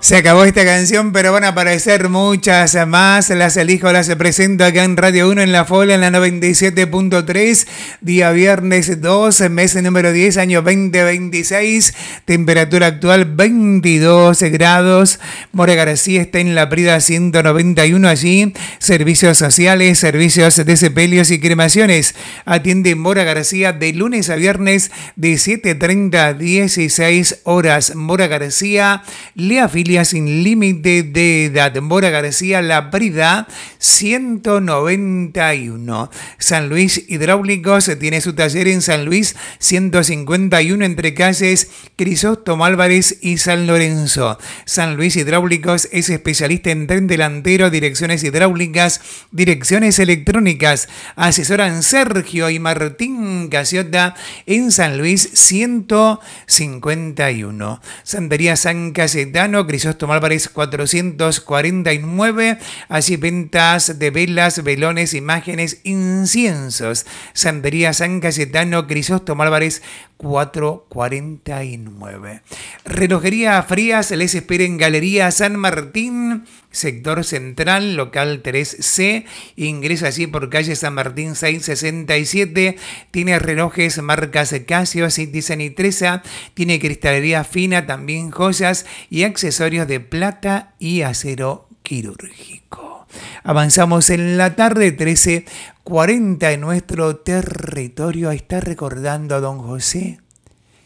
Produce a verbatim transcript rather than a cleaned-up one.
Se acabó esta canción, pero van a aparecer muchas más. Las elijo, las presento acá en Radio uno en La Fola, en la noventa y siete punto tres. Día viernes dos, mes número diez, año veinte veintiséis. Temperatura actual veintidós grados. Mora García está en La Prida ciento noventa y uno allí. Servicios sociales, servicios de sepelios y cremaciones. Atiende Mora García de lunes a viernes de siete treinta a dieciséis horas. Mora García le afilia sin límite de edad. Mora García La Prida ciento noventa y uno. San Luis Hidráulicos tiene su taller en San Luis ciento cincuenta y uno entre calles Crisóstomo Álvarez y San Lorenzo. San Luis Hidráulicos es especialista en tren delantero, direcciones hidráulicas, direcciones electrónicas. Asesoran Sergio y Martín Casiota en San Luis ciento cincuenta y uno. Santería San Cayetano, Crisóstomo Álvarez cuatrocientos cuarenta y nueve. Allí ventas de velas, velones, imágenes, inciensos. Santería San Cayetano, Crisóstomo Álvarez cuatrocientos cuarenta y nueve. Relojería Frías les espera en Galería San Martín, sector central, local tres C. Ingresa allí por calle San Martín seiscientos sesenta y siete. Tiene relojes marcas Casio, Citizen y Tresa. Tiene cristalería fina, también joyas y accesorios de plata y acero quirúrgico. Avanzamos en la tarde, trece cuarenta en nuestro territorio. Ahí está recordando a don José.